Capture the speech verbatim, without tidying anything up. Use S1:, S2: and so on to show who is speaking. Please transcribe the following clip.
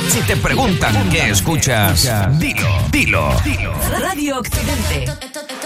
S1: Si te preguntan qué escuchas, dilo, dilo.
S2: Radio Occidente.